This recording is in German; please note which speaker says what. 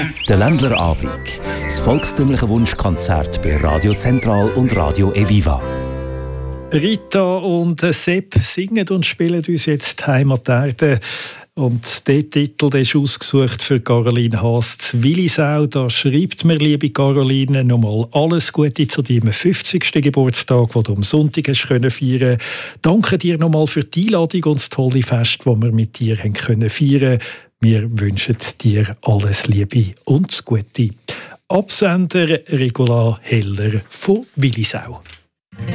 Speaker 1: Der Ländlerabend. Das volkstümliche Wunschkonzert bei Radio Zentral und Radio Eviva.
Speaker 2: Rita und Sepp singen und spielen uns jetzt Heimaterde. Und der Titel der ist ausgesucht für Caroline Haas zu Willisau. Da schreibt mir, liebe Caroline, nochmal alles Gute zu deinem 50. Geburtstag, den du am Sonntag hast feiern können. Danke dir nochmal für die Einladung und das tolle Fest, das wir mit dir haben können feiern. Wir wünschen dir alles Liebe und das Gute. Absender Regula Heller von Willisau.